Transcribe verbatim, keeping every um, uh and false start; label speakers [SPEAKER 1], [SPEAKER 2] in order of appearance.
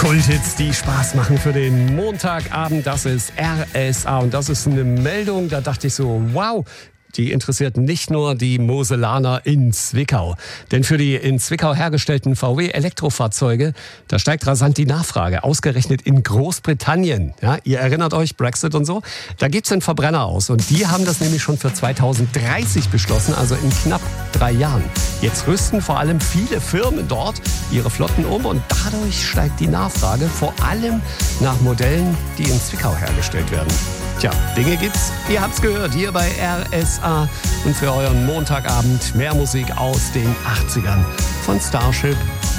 [SPEAKER 1] Kulthits, die Spaß machen für den Montagabend. Das ist R S A und das ist eine Meldung, da dachte ich so, wow, die interessiert nicht nur die Moselaner in Zwickau. Denn für die in Zwickau hergestellten V W-Elektrofahrzeuge, da steigt rasant die Nachfrage. Ausgerechnet in Großbritannien. Ja, ihr erinnert euch, Brexit und so. Da gibt's einen Verbrenner aus. Und die haben das nämlich schon für zweitausenddreißig beschlossen, also in knapp drei Jahren. Jetzt rüsten vor allem viele Firmen dort ihre Flotten um. Und dadurch steigt die Nachfrage, vor allem nach Modellen, die in Zwickau hergestellt werden. Tja, Dinge gibt's. Ihr habt's gehört, hier bei R S A. Und für euren Montagabend mehr Musik aus den achtzigern von Starship